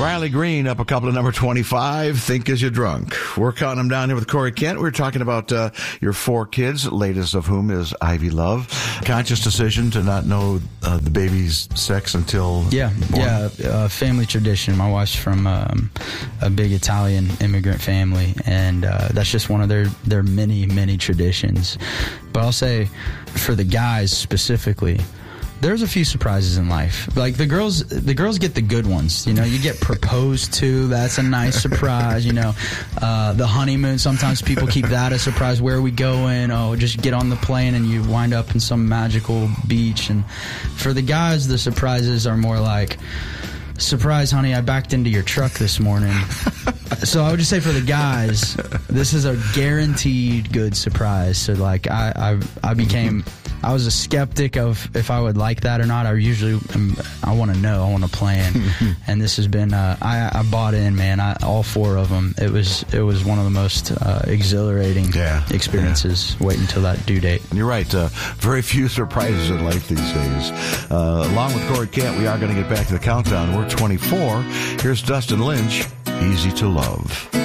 Riley Green up a couple of number 25, Think Is You Drunk. We're counting them down here with Corey Kent. We're talking about your 4 kids, latest of whom is Ivy Love. Conscious decision to not know the baby's sex until born. Family tradition. My wife's from a big Italian immigrant family, and that's just one of their many, many traditions. But I'll say, for the guys specifically, there's a few surprises in life. Like the girls get the good ones. You know, you get proposed to. That's a nice surprise. You know, the honeymoon. Sometimes people keep that a surprise. Where are we going? Oh, just get on the plane and you wind up in some magical beach. And for the guys, the surprises are more like, surprise, honey, I backed into your truck this morning. So I would just say for the guys, this is a guaranteed good surprise. So like I was a skeptic of if I would like that or not. I want to know. I want to plan. And this has been, I bought in, man. All 4 of them. It was one of the most exhilarating experiences waiting until that due date. You're right. Very few surprises in life these days. Along with Corey Kent, we are going to get back to the countdown. We're 24. Here's Dustin Lynch, Easy to Love.